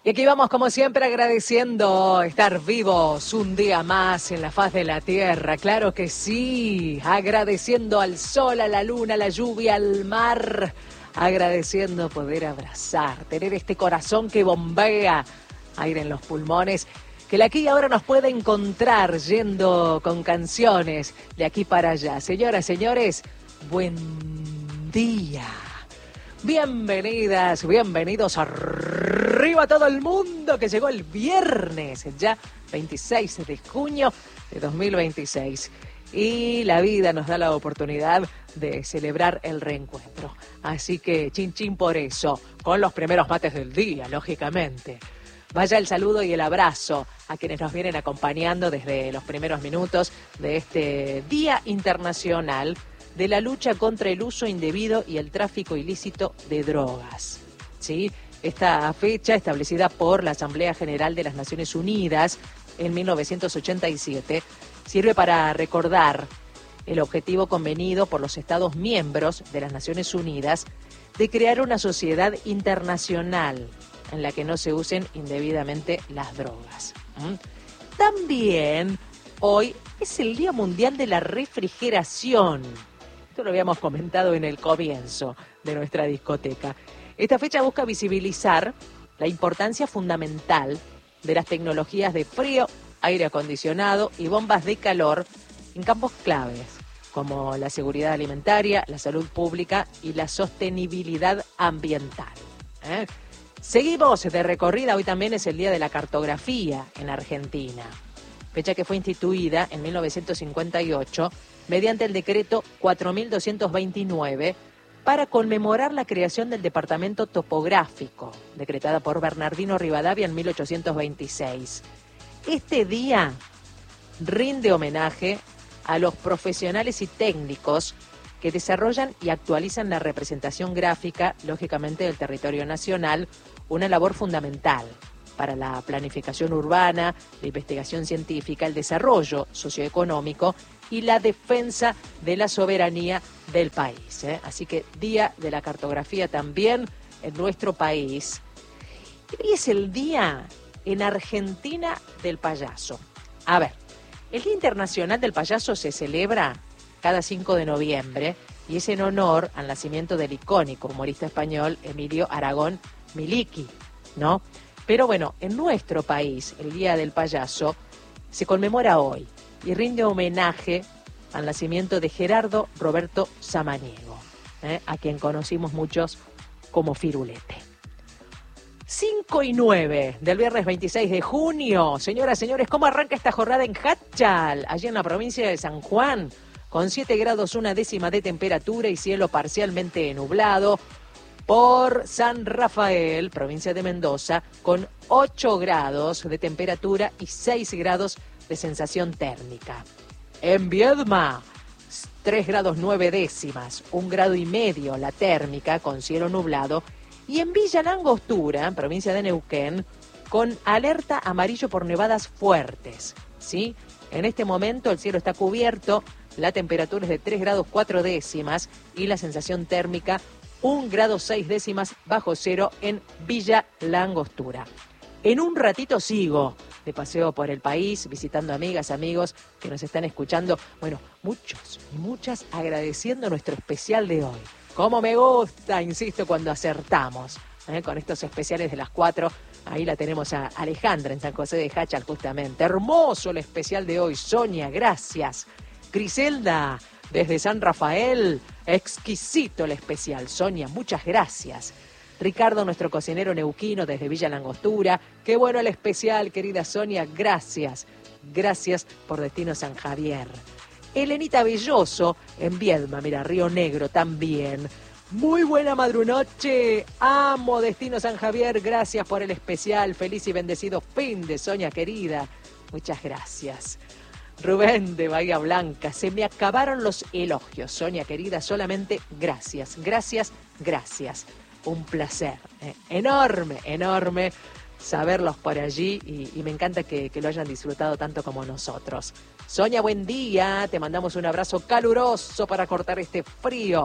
Y aquí vamos, como siempre, agradeciendo estar vivos un día más en la faz de la tierra. Claro que sí, agradeciendo al sol, a la luna, a la lluvia, al mar, agradeciendo poder abrazar, tener este corazón que bombea aire en los pulmones, que de aquí y ahora nos puede encontrar yendo con canciones de aquí para allá. Señoras, señores, buen día. Bienvenidas, bienvenidos arriba a todo el mundo que llegó el viernes, ya 26 de junio de 2026. Y la vida nos da la oportunidad de celebrar el reencuentro. Así que chin chin por eso, con los primeros mates del día, lógicamente. Vaya el saludo y el abrazo a quienes nos vienen acompañando desde los primeros minutos de este Día Internacional de la lucha contra el uso indebido y el tráfico ilícito de drogas. ¿Sí? Esta fecha, establecida por la Asamblea General de las Naciones Unidas en 1987, sirve para recordar el objetivo convenido por los Estados miembros de las Naciones Unidas de crear una sociedad internacional en la que no se usen indebidamente las drogas. También hoy es el Día Mundial de la Refrigeración. Esto lo habíamos comentado en el comienzo de nuestra discoteca. Esta fecha busca visibilizar la importancia fundamental de las tecnologías de frío, aire acondicionado y bombas de calor en campos claves, como la seguridad alimentaria, la salud pública y la sostenibilidad ambiental. Seguimos de recorrida, hoy también es el Día de la Cartografía en Argentina, fecha que fue instituida en 1958 mediante el decreto 4229 para conmemorar la creación del Departamento Topográfico, decretada por Bernardino Rivadavia en 1826. Este día rinde homenaje a los profesionales y técnicos que desarrollan y actualizan la representación gráfica, lógicamente, del territorio nacional, una labor fundamental para la planificación urbana, la investigación científica, el desarrollo socioeconómico y la defensa de la soberanía del país. Así que Día de la Cartografía también en nuestro país. Y es el Día en Argentina del Payaso. A ver, el Día Internacional del Payaso se celebra cada 5 de noviembre y es en honor al nacimiento del icónico humorista español Emilio Aragón Miliki, ¿no? Pero bueno, en nuestro país el Día del Payaso se conmemora hoy y rinde homenaje al nacimiento de Gerardo Roberto Samaniego, a quien conocimos muchos como Firulete. 5:09 del viernes 26 de junio. Señoras, señores, ¿cómo arranca esta jornada en Hatchal, allí en la provincia de San Juan? Con 7 grados 1/10 de temperatura y cielo parcialmente nublado. Por San Rafael, provincia de Mendoza, con 8 grados de temperatura y 6 grados de sensación térmica. En Viedma, 3 grados 9/10, 1,5 grados la térmica con cielo nublado. Y en Villa Langostura, provincia de Neuquén, con alerta amarillo por nevadas fuertes, ¿sí? En este momento el cielo está cubierto, la temperatura es de 3 grados 4/10 y la sensación térmica 1,6 grados bajo cero en Villa Langostura. En un ratito sigo de paseo por el país, visitando amigas, amigos que nos están escuchando. Bueno, muchos y muchas agradeciendo nuestro especial de hoy. Como me gusta, insisto, cuando acertamos, con estos especiales de las 4. Ahí la tenemos a Alejandra en San José de Hatchal, justamente. Hermoso el especial de hoy. Sonia, gracias. Griselda, desde San Rafael, exquisito el especial. Sonia, muchas gracias. Ricardo, nuestro cocinero neuquino desde Villa Langostura. Qué bueno el especial, querida Sonia. Gracias. Gracias por Destino San Javier. Elenita Belloso en Viedma, mira, Río Negro también. Muy buena madrunoche. Amo Destino San Javier. Gracias por el especial. Feliz y bendecido fin de Sonia, querida. Muchas gracias. Rubén de Bahía Blanca, se me acabaron los elogios, Sonia querida, solamente gracias, gracias, gracias. Un placer, enorme, enorme saberlos por allí y me encanta que lo hayan disfrutado tanto como nosotros. Sonia, buen día, te mandamos un abrazo caluroso para cortar este frío.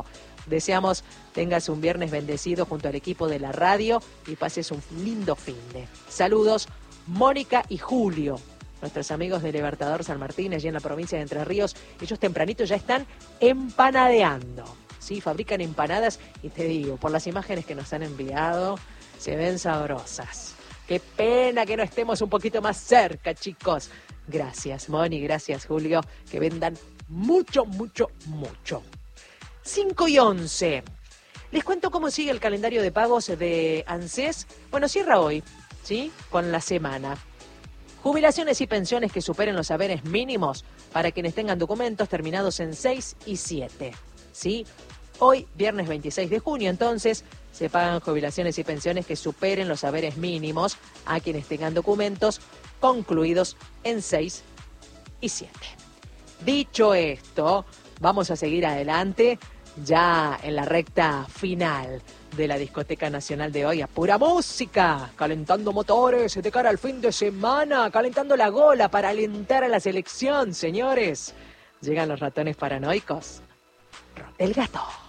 Deseamos tengas un viernes bendecido junto al equipo de la radio y pases un lindo finde. Saludos, Mónica y Julio, nuestros amigos de Libertador San Martín, allí en la provincia de Entre Ríos. Ellos tempranito ya están empanadeando, ¿sí? Fabrican empanadas y te digo, por las imágenes que nos han enviado, se ven sabrosas. Qué pena que no estemos un poquito más cerca, chicos. Gracias, Moni, gracias, Julio. Que vendan mucho, mucho, mucho. 5:11. Les cuento cómo sigue el calendario de pagos de ANSES. Bueno, cierra hoy, ¿sí? Con la semana. Jubilaciones y pensiones que superen los haberes mínimos para quienes tengan documentos terminados en 6 y 7, ¿sí? Hoy, viernes 26 de junio, entonces, se pagan jubilaciones y pensiones que superen los haberes mínimos a quienes tengan documentos concluidos en 6 y 7. Dicho esto, vamos a seguir adelante ya en la recta final de la Discoteca Nacional de hoy. A pura música, calentando motores de cara al fin de semana, calentando la gola para alentar a la selección, señores. Llegan los ratones paranoicos. Rompe el gato.